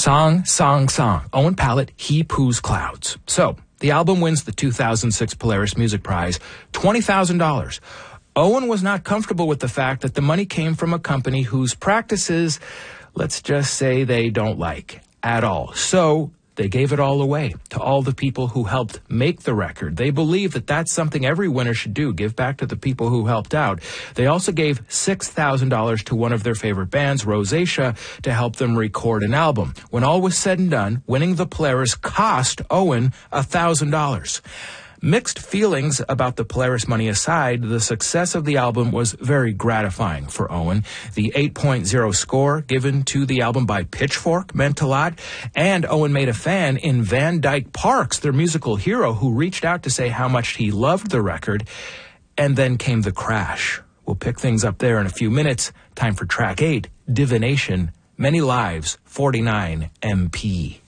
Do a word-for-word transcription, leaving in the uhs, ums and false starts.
Song, song, song. Owen Pallett, He Poos Clouds. So, the album wins the two thousand six Polaris Music Prize, twenty thousand dollars. Owen was not comfortable with the fact that the money came from a company whose practices, let's just say, they don't like at all. So, they gave it all away to all the people who helped make the record. They believe that that's something every winner should do, give back to the people who helped out. They also gave six thousand dollars to one of their favorite bands, Rosacea, to help them record an album. When all was said and done, winning the Polaris cost Owen one thousand dollars. Mixed feelings about the Polaris money aside, the success of the album was very gratifying for Owen. The eight point oh score given to the album by Pitchfork meant a lot, and Owen made a fan in Van Dyke Parks, their musical hero, who reached out to say how much he loved the record, and then came the crash. We'll pick things up there in a few minutes. Time for track eight, Divination, Many Lives, forty-nine M P.